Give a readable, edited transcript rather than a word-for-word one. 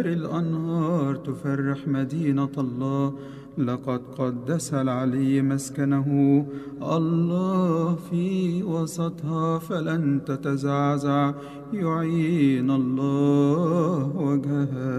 الأنهار تفرح مدينة الله. لقد قدس العلي مسكنه، الله في وسطها فلن تتزعزع. يعين الله وجهها